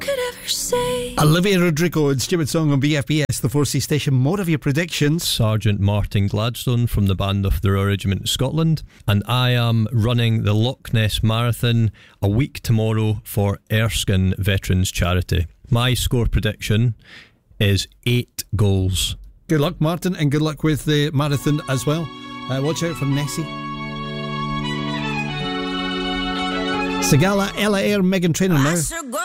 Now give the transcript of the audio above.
could ever say. Olivia Rodrigo and Stupid Song on BFBS, the 4C station. More of your predictions. Sergeant Martin Gladstone from the band of the Royal Regiment of Scotland, and I am running the Loch Ness Marathon a week tomorrow for Erskine Veterans Charity. My score prediction is 8 goals. Good luck, Martin, and good luck with the marathon as well. Watch out for Nessie. Sigala, Ella Eyre, Meghan Trainor now.